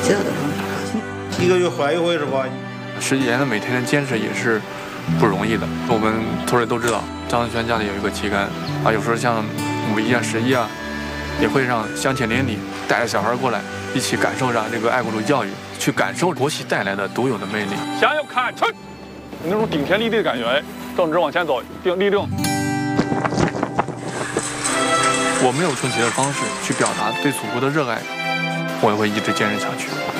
较的方法。 1个月换一回是吧 ？10几年的每天的坚持也是不容易的。我们同仁都知道，张子轩家里有一个旗杆啊，有时候像5一啊、11啊，也会让乡亲邻里带着小孩过来，一起感受上这个爱国主义教育，去感受国旗带来的独有的魅力。 向右看齐，那种顶天立地的感觉，正直往前走，立正。 我没有春节的方式去表达对祖国的热爱，我也会一直坚持下去。